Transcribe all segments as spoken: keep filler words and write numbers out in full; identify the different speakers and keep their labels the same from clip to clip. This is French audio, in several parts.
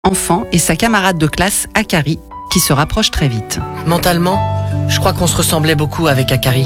Speaker 1: enfant, et sa camarade de classe, Akari, qui se rapprochent très vite.
Speaker 2: Mentalement, je crois qu'on se ressemblait beaucoup avec Akari.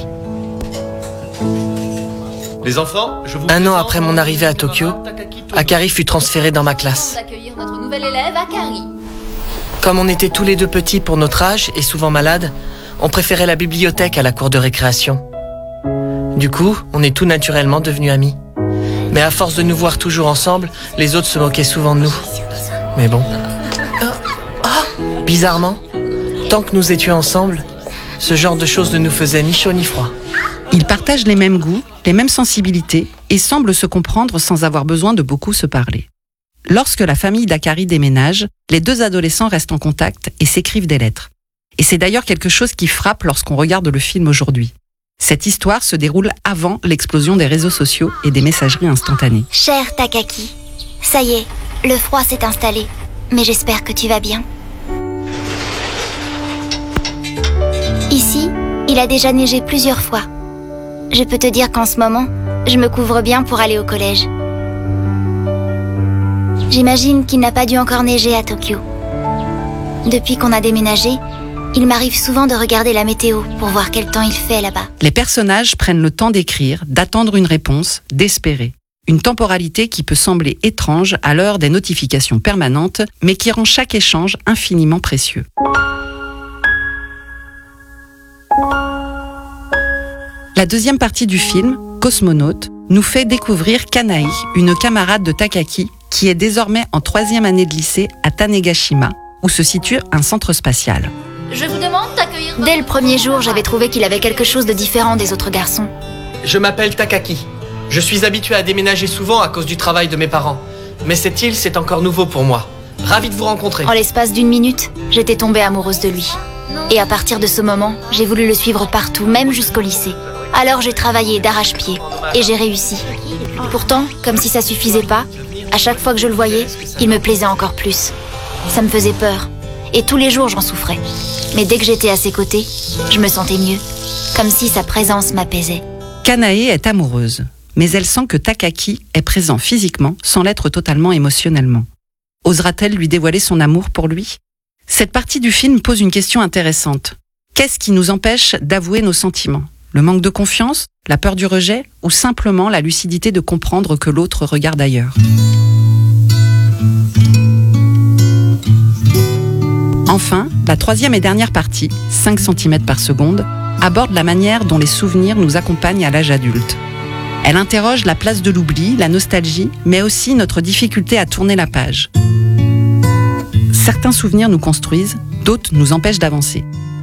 Speaker 3: Les enfants, je vous
Speaker 2: Un an après mon arrivée à Tokyo, Akari fut transféré dans ma classe.
Speaker 4: D'accueillir notre nouvel élève, Akari.
Speaker 2: Comme on était tous les deux petits pour notre âge et souvent malades, on préférait la bibliothèque à la cour de récréation. Du coup, on est tout naturellement devenus amis. Mais à force de nous voir toujours ensemble, les autres se moquaient souvent de nous. Mais bon. Bizarrement, tant que nous étions ensemble, ce genre de choses ne nous faisait ni chaud ni froid.
Speaker 1: Ils partagent les mêmes goûts, les mêmes sensibilités et semblent se comprendre sans avoir besoin de beaucoup se parler. Lorsque la famille d'Akari déménage, les deux adolescents restent en contact et s'écrivent des lettres. Et c'est d'ailleurs quelque chose qui frappe lorsqu'on regarde le film aujourd'hui. Cette histoire se déroule avant l'explosion des réseaux sociaux et des messageries instantanées.
Speaker 5: Cher Takaki, ça y est, le froid s'est installé, mais j'espère que tu vas bien. Ici, il a déjà neigé plusieurs fois. Je peux te dire qu'en ce moment, je me couvre bien pour aller au collège. J'imagine qu'il n'a pas dû encore neiger à Tokyo. Depuis qu'on a déménagé, il m'arrive souvent de regarder la météo pour voir quel temps il fait là-bas.
Speaker 1: Les personnages prennent le temps d'écrire, d'attendre une réponse, d'espérer. Une temporalité qui peut sembler étrange à l'heure des notifications permanentes, mais qui rend chaque échange infiniment précieux. La deuxième partie du film, Cosmonaute, nous fait découvrir Kanae, une camarade de Takaki, qui est désormais en troisième année de lycée à Tanegashima, où se situe un centre spatial.
Speaker 4: Je vous demande d'accueillir...
Speaker 5: Dès le premier jour, j'avais trouvé qu'il avait quelque chose de différent des autres garçons.
Speaker 2: Je m'appelle Takaki. Je suis habitué à déménager souvent à cause du travail de mes parents. Mais cette île, c'est encore nouveau pour moi. Ravi de vous rencontrer.
Speaker 5: En l'espace d'une minute, j'étais tombée amoureuse de lui. Et à partir de ce moment, j'ai voulu le suivre partout, même jusqu'au lycée. Alors j'ai travaillé d'arrache-pied, et j'ai réussi. Pourtant, comme si ça suffisait pas, à chaque fois que je le voyais, il me plaisait encore plus. Ça me faisait peur, et tous les jours j'en souffrais. Mais dès que j'étais à ses côtés, je me sentais mieux, comme si sa présence m'apaisait.
Speaker 1: Kanae est amoureuse, mais elle sent que Takaki est présent physiquement sans l'être totalement émotionnellement. Osera-t-elle lui dévoiler son amour pour lui ? Cette partie du film pose une question intéressante. Qu'est-ce qui nous empêche d'avouer nos sentiments ? Le manque de confiance, la peur du rejet, ou simplement la lucidité de comprendre que l'autre regarde ailleurs ? Enfin, la troisième et dernière partie, cinq centimètres par seconde, aborde la manière dont les souvenirs nous accompagnent à l'âge adulte. Elle interroge la place de l'oubli, la nostalgie, mais aussi notre difficulté à tourner la page. Certains souvenirs nous construisent, d'autres nous empêchent d'avancer.